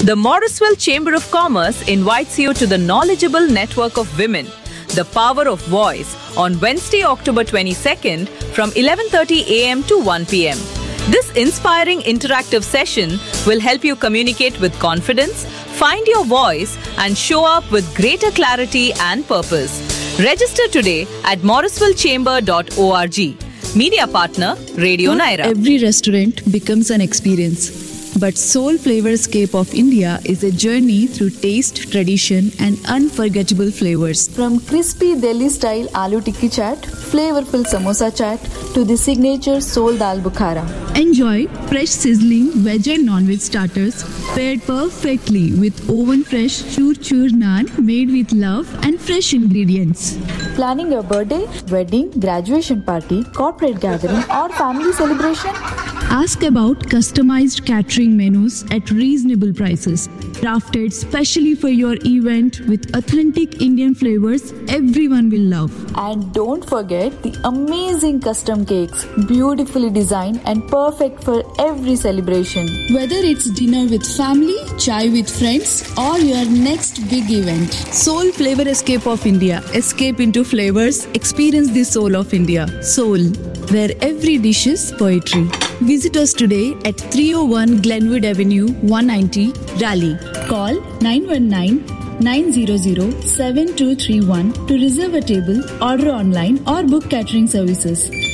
The Morrisville Chamber of Commerce invites you to the knowledgeable network of women, The Power of Voice, on Wednesday, October 22nd from 11:30 a.m. to 1 p.m. This inspiring interactive session will help you communicate with confidence, find your voice, and show up with greater clarity and purpose. Register today at morrisvillechamber.org. Media partner, Radio Naira. Every restaurant becomes an experience. But Soul Flavorscape of India is a journey through taste, tradition, and unforgettable flavors. From crispy Delhi-style aloo tikki chaat, flavorful samosa chaat, to the signature Soul Dal Bukhara. Enjoy fresh sizzling veg and non-veg starters paired perfectly with oven-fresh chur naan made with love and fresh ingredients. Planning your birthday, wedding, graduation party, corporate gathering, or family celebration? Ask about customized catering menus at reasonable prices. Crafted specially for your event with authentic Indian flavors everyone will love. And don't forget the amazing custom cakes, beautifully designed and perfect for every celebration. Whether it's dinner with family, chai with friends, or your next big event, Soul Flavorscape of India. Escape into flavors, experience the soul of India. Soul, where every dish is poetry. Visit us today at 301 Glenwood Avenue, 190, Raleigh. Call 919-900-7231 to reserve a table, order online, or book catering services.